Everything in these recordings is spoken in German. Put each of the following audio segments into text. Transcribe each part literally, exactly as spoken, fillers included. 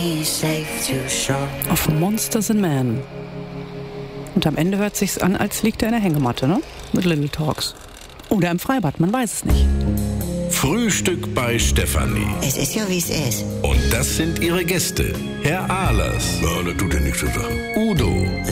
Auf Monsters and Men. Und am Ende hört sich's an, als liegt er in der Hängematte, ne? Mit Little Talks. Oder im Freibad, man weiß es nicht. Frühstück bei Stefanie. Es ist ja, wie es ist. Und das sind ihre Gäste. Herr Ahlers. Ja, das tut ja nichts zur Sache. Udo.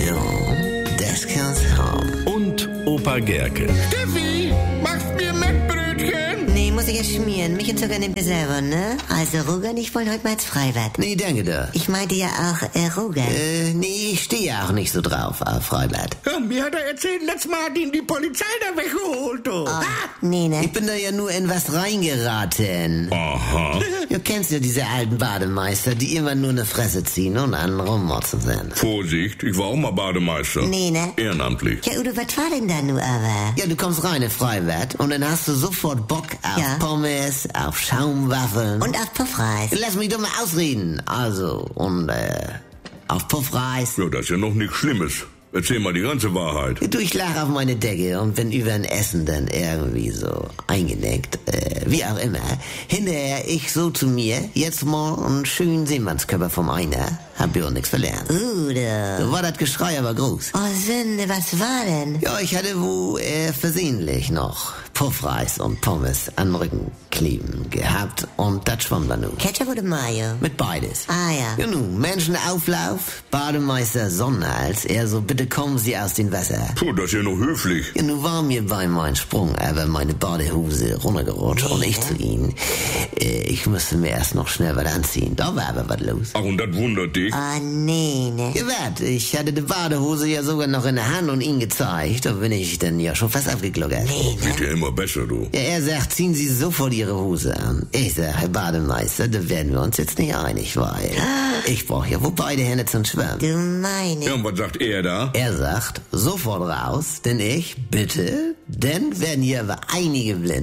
Ja, das kann's haben. Und Opa Gerke. Steffi, machst mir Mettbrötchen? Nee, muss ich ja schmieren. Mich und Zucker nimmt ihr selber, ne? Also, Rogan, ich wollte heute mal ins Freibad. Nee, danke doch. Ich meinte ja auch, äh, Rogan. Äh, nee, ich stehe ja auch nicht so drauf auf Freibad. Ja, mir hat er erzählt, letztes Mal hat ihn die Polizei da weggeholt, du. Oh, nee, ne? Ich bin da ja nur in was reingeraten. Aha. Du kennst ja diese alten Bademeister, die immer nur eine Fresse ziehen und anderen rummotzen sind. Vorsicht, ich war auch mal Bademeister. Nee, ne? Ehrenamtlich. Ja, Udo, was war denn da nur aber? Ja, du kommst rein in Freibad und dann hast du sofort Bock auf Ja. Pommes, auf Schaumwaffeln. Und auf Puffreis. Lass mich doch mal ausreden. Also, und, äh, auf Puffreis. Ja, das ist ja noch nichts Schlimmes. Erzähl mal die ganze Wahrheit. Du, ich lag auf meine Decke und bin über ein Essen dann irgendwie so eingeneckt, äh, wie auch immer. Hinterher ich so zu mir, jetzt mal einen schönen Seemannskörper vom Einer, hab ja auch nichts verlernt. Udo. So war das Geschrei aber groß. Oh, Sünde, was war denn? Ja, ich hatte wo äh, versehentlich noch Puffreis und Pommes an den Rücken kleben gehabt und das schwamm dann nun. Ketchup oder Mayo? Mit beides. Ah, ja. Ja nun, Menschenauflauf, Bademeister Sonnenhals, er so, bitte kommen Sie aus dem Wasser. Puh, das ist ja noch höflich. Ja, nun war mir bei meinem Sprung aber meine Badehose runtergerutscht und ich zu Ihnen. Äh, ich musste mir erst noch schnell was anziehen. Da war aber was los. Ach, und das wundert dich? Oh, nee, ne? Ja, wat, ich hatte die Badehose ja sogar noch in der Hand und ihn gezeigt. Da bin ich dann ja schon fast abgegluckert. Nee, ne? Wird ja immer besser, du. Ja, er sagt, ziehen Sie sofort Ihre Hose an. Ich sag, Herr Bademeister, da werden wir uns jetzt nicht einig, weil ich brauche ja wohl beide Hände zum Schwimmen. Du meine. Ja, und was sagt er da? Er sagt, sofort raus, denn ich, bitte, denn werden hier aber einige blind.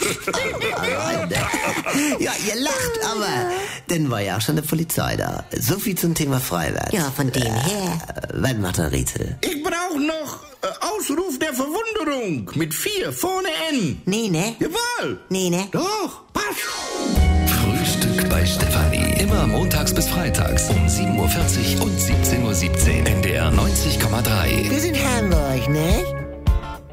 Ja, ihr lacht, aber dann war ja auch schon die Polizei da. So viel zum Thema Freibad. Ja, von dem her. Äh, was macht der Rätsel? Ich brauch noch äh, Ausruf der Verwunderung mit vier vorne N. Nee, ne? Jawohl. Nee, ne? Doch, passt. Frühstück bei Stefanie. Immer montags bis freitags um sieben Uhr vierzig und siebzehn Uhr siebzehn. N D R neunzig Komma drei. Wir sind Hamburg, ne?